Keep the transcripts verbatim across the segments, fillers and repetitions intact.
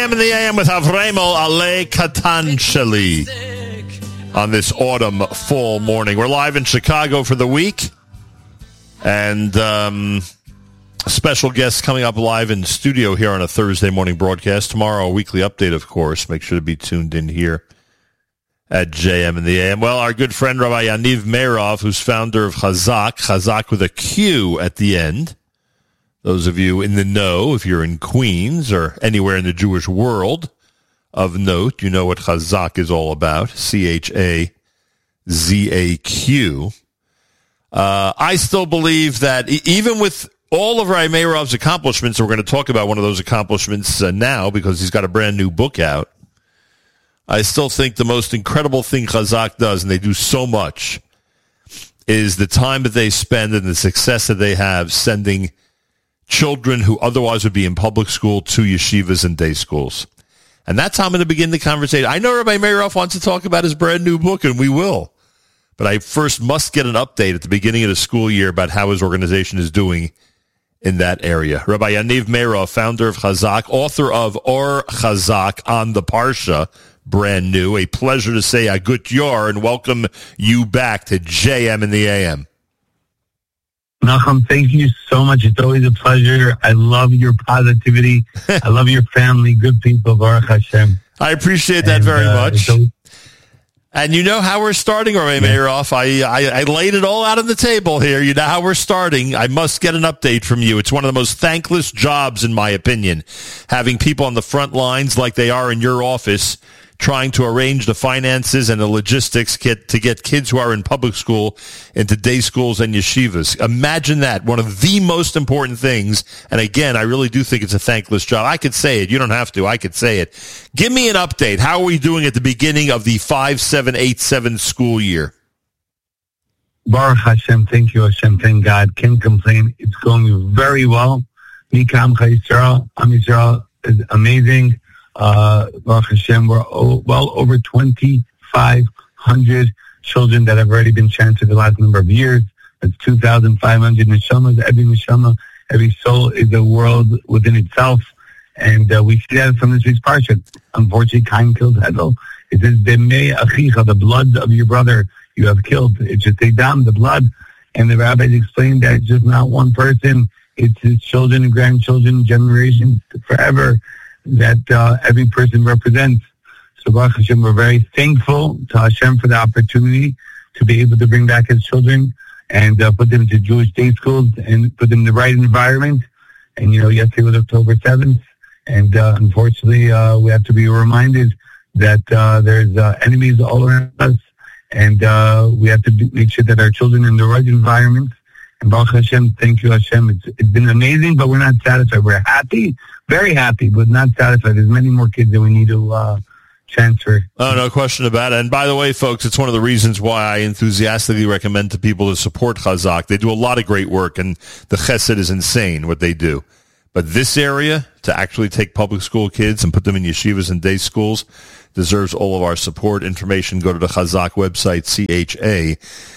M in the A M with Avremel Ale Katancheli on this autumn fall morning. We're live in Chicago for the week, and um, a special guest coming up live in studio here on a Thursday morning broadcast. Tomorrow, a weekly update, of course. Make sure to be tuned in here at J M in the A M. Well, our good friend Rabbi Yaniv Meirov, who's founder of Chazak, Chazak with a Q at the end. Those of you in the know, if you're in Queens or anywhere in the Jewish world of note, you know what Chazak is all about, C H A Z A Q. Uh, I still believe that even with all of Rabbi Meirov's accomplishments, we're going to talk about one of those accomplishments uh, now because he's got a brand new book out. I still think the most incredible thing Chazak does, and they do so much, is the time that they spend and the success that they have sending children who otherwise would be in public school to yeshivas and day schools. And that's how I'm going to begin the conversation. I know Rabbi Meirov wants to talk about his brand new book, and we will. But I first must get an update at the beginning of the school year about how his organization is doing in that area. Rabbi Yaniv Meirov, founder of Chazak, author of Or Chazak on the Parsha, brand new. A pleasure to say a good yor and welcome you back to J M in the A M. Nachum, thank you so much. It's always a pleasure. I love your positivity. I love your family, good people, Baruch Hashem. I appreciate that and, very uh, much. So, and you know how we're starting, Rabbi yeah. Meirov. I, I, I laid it all out on the table here. You know how we're starting. I must get an update from you. It's one of the most thankless jobs, in my opinion, having people on the front lines like they are in your office, trying to arrange the finances and the logistics kit to get kids who are in public school into day schools and yeshivas. Imagine that, one of the most important things. And again, I really do think it's a thankless job. I could say it. You don't have to. I could say it. Give me an update. How are we doing at the beginning of the five seven eight seven school year? Baruch Hashem. Thank you, Hashem. Thank God. Can't complain. It's going very well. Mikam Yisrael. Am Yisrael is amazing. Uh, Baruch Hashem, we're o- well over twenty-five hundred children that have already been transferred the last number of years. That's two thousand five hundred neshamas. Every neshama, every soul is a world within itself. And uh, we see that from this week's parsha. Unfortunately, Cain killed Hevel. It says, B'mei achicha, the blood of your brother you have killed. It's just a dam, the blood. And the rabbis explained that it's just not one person. It's his children and grandchildren, generations forever, that uh, every person represents. So Baruch Hashem, we're very thankful to Hashem for the opportunity to be able to bring back his children and uh, put them into Jewish day schools and put them in the right environment. And, you know, yesterday was October seventh, and uh, unfortunately uh, we have to be reminded that uh, there's uh, enemies all around us, and uh, we have to be, make sure that our children are in the right environment. And Baruch Hashem, thank you, Hashem. It's, it's been amazing, but we're not satisfied. We're happy, very happy, but not satisfied. There's many more kids that we need to uh, transfer. Oh, no question about it. And by the way, folks, it's one of the reasons why I enthusiastically recommend to people to support Chazak. They do a lot of great work, and the chesed is insane what they do. But this area, to actually take public school kids and put them in yeshivas and day schools, deserves all of our support. Information, go to the Chazak website, C H A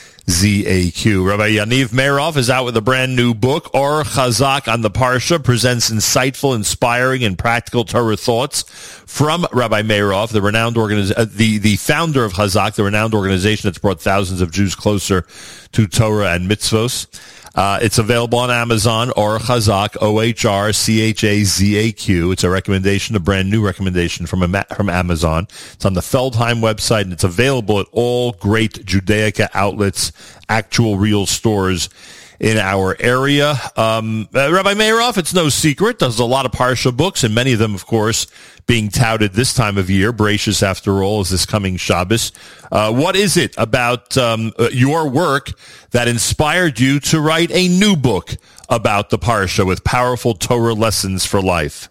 Z A Q. Rabbi Yaniv Meirov is out with a brand new book, Or Chazak on the Parsha, presents insightful, inspiring, and practical Torah thoughts from Rabbi Meirov, the renowned organiz- uh, the, the founder of Chazak, the renowned organization that's brought thousands of Jews closer to Torah and mitzvos. Uh, it's available on Amazon, Or Chazak, O H R C H A Z A Q. It's a recommendation, a brand new recommendation from from Amazon. It's on the Feldheim website, and it's available at all great Judaica outlets, actual real stores in our area. Um, uh, Rabbi Meirov, it's no secret, does a lot of Parsha books, and many of them, of course, being touted this time of year. Bracious, after all, is this coming Shabbos. Uh, what is it about um, your work that inspired you to write a new book about the Parsha with powerful Torah lessons for life?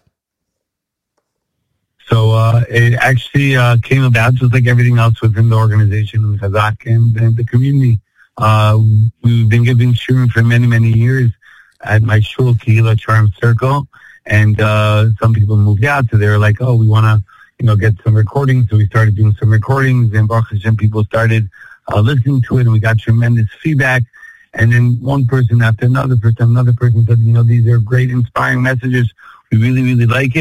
So uh, it actually uh, came about just like everything else within the organization, Chazak, and, and the community. Uh, we've been giving shiurim for many, many years at my shul, Kehila Charm Circle, and uh, some people moved out, so they were like, oh, we want to, you know, get some recordings. So we started doing some recordings, and Baruch Hashem, people started uh, listening to it, and we got tremendous feedback. And then one person after another person, another person said, you know, these are great, inspiring messages. We really, really like it.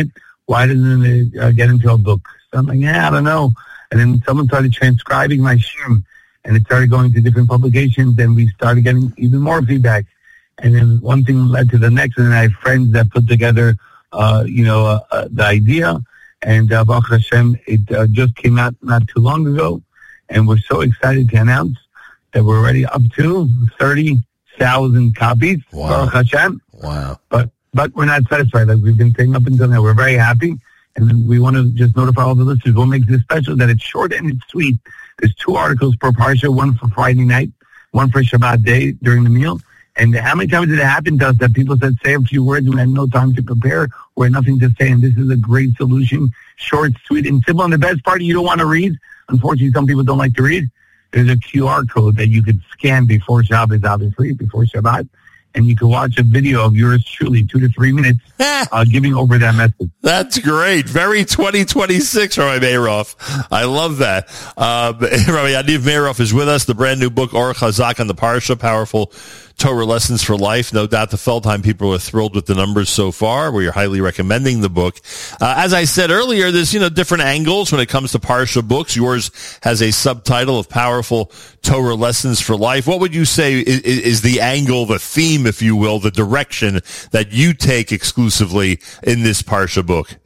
why doesn't it uh, get into a book? So I'm like, yeah, I don't know. And then someone started transcribing my shir, and it started going to different publications, and we started getting even more feedback. And then one thing led to the next, and then I have friends that put together, uh, you know, uh, uh, the idea. And uh, Baruch Hashem, it uh, just came out not too long ago, and we're so excited to announce that we're already up to thirty thousand copies. Wow. Baruch Hashem. Wow. But but we're not satisfied. Like we've been saying up until now, we're very happy. And then we want to just notify all the listeners. What makes this special that it's short and it's sweet. There's two articles per parsha, one for Friday night, one for Shabbat day during the meal. And how many times did it happen to us that people said, say a few words, and we had no time to prepare, or had nothing to say, and this is a great solution, short, sweet, and simple. And the best part, you don't want to read. Unfortunately, some people don't like to read. There's a Q R code that you could scan before Shabbos, obviously, before Shabbat, and you can watch a video of yours truly, two to three minutes, uh, giving over that message. That's great. Very twenty twenty-six, Rabbi Meirov. I love that. Um, Rabbi Yaniv Meirov is with us. The brand new book, Or Chazak on the Parsha, Powerful Torah Lessons for Life. No doubt the Feldheim people are thrilled with the numbers so far. We are highly recommending the book. Uh, as I said earlier, there's, you know, different angles when it comes to Parsha books. Yours has a subtitle of Powerful Torah Lessons for Life. What would you say is, is the angle, the theme, if you will, the direction that you take exclusively in this Parsha book?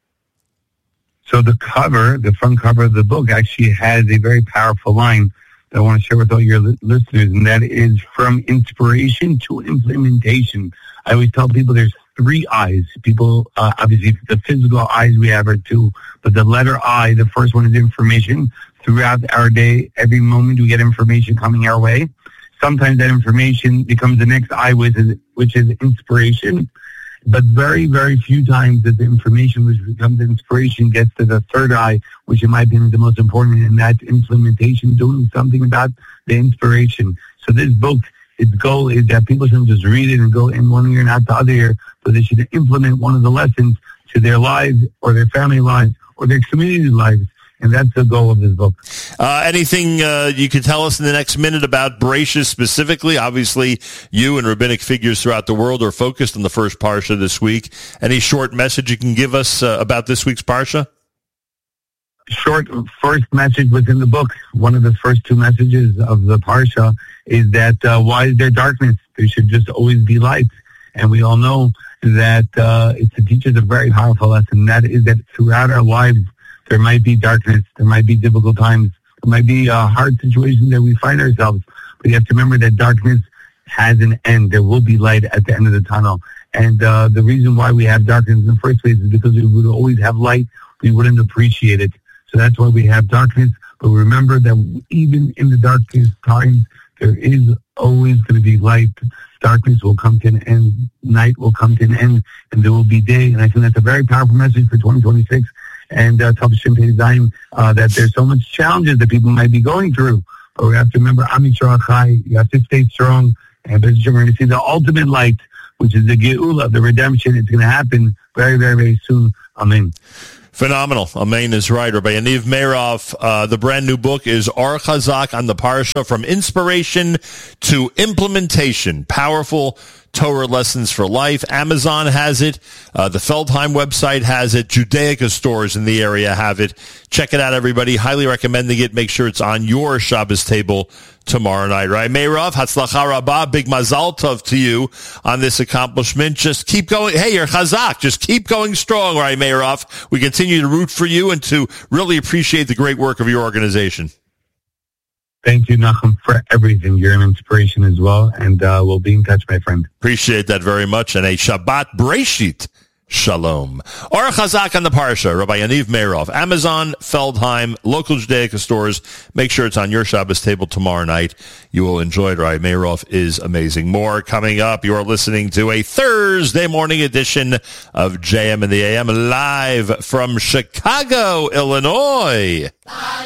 So the cover, the front cover of the book actually has a very powerful line that I want to share with all your li- listeners, and that is from inspiration to implementation. I always tell people there's three eyes. People, uh, obviously, the physical eyes we have are two, but the letter I, the first one is information. Throughout our day, every moment we get information coming our way. Sometimes that information becomes the next I, which is, which is inspiration. But very, very few times that the information which becomes inspiration gets to the third eye, which in my opinion is the most important, and that's implementation, doing something about the inspiration. So this book, its goal is that people shouldn't just read it and go in one ear and out the other ear, but they should implement one of the lessons to their lives or their family lives or their community lives. And that's the goal of this book. Uh, anything uh, you can tell us in the next minute about Bereishis specifically? Obviously, you and rabbinic figures throughout the world are focused on the first Parsha this week. Any short message you can give us uh, about this week's Parsha? Short first message within the book. One of the first two messages of the Parsha is that uh, why is there darkness? There should just always be light. And we all know that uh, it teaches a very powerful lesson. That is that throughout our lives, there might be darkness, there might be difficult times, there might be uh, hard situations that we find ourselves. But you have to remember that darkness has an end. There will be light at the end of the tunnel. And uh, the reason why we have darkness in the first place is because we would always have light, we wouldn't appreciate it. So that's why we have darkness. But remember that even in the darkest times, there is always going to be light. Darkness will come to an end, night will come to an end, and there will be day. And I think that's a very powerful message for twenty twenty-six. And uh, uh, that there's so much challenges that people might be going through. But we have to remember, Am Yisrael Chai, you have to stay strong. And we're going to see the ultimate light, which is the Geula, the redemption. It's going to happen very, very, very soon. Amen. Phenomenal. Amen is right. Rabbi Yaniv Meirov, uh, the brand new book is Or Chazak on the Parsha, From Inspiration to Implementation. Powerful Torah Lessons for Life. Amazon has it. Uh, the Feldheim website has it. Judaica stores in the area have it. Check it out, everybody. Highly recommending it. Make sure it's on your Shabbos table tomorrow night, right? Meirov, Hatzlacha Rabbah, big mazal tov to you on this accomplishment. Just keep going. Hey, you're Chazak. Just keep going strong, right, Meirov? We continue to root for you and to really appreciate the great work of your organization. Thank you, Nachum, for everything. You're an inspiration as well, and uh, we'll be in touch, my friend. Appreciate that very much, and a Shabbat Bereishit Shalom. Or Chazak on the Parsha, Rabbi Yaniv Meirov. Amazon, Feldheim, local Judaica stores. Make sure it's on your Shabbos table tomorrow night. You will enjoy it, right? Meirov is amazing. More coming up. You are listening to a Thursday morning edition of J M and the A M live from Chicago, Illinois.